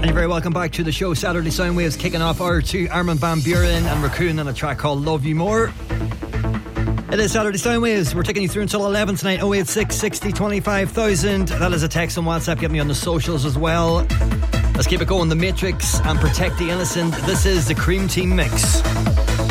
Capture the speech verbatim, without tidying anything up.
And you're very welcome back to the show. Saturday Soundwaves kicking off hour two. Armin van Buuren and Raccoon on a track called Love You More. It is Saturday Soundwaves. We're taking you through until eleven tonight. oh eight six, sixty, twenty-five thousand. That is a text on WhatsApp. Get me on the socials as well. Let's keep it going. The Matrix and Protect the Innocent. This is the Cream Team Mix.